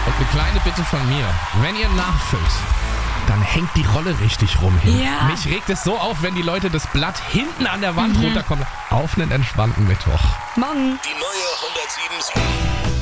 Und eine kleine Bitte von mir. Wenn ihr nachfüllt, dann hängt die Rolle richtig rum hin. Ja. Mich regt es so auf, wenn die Leute das Blatt hinten an der Wand runterkommen. Auf einen entspannten Mittwoch. Morgen. Die neue 107.7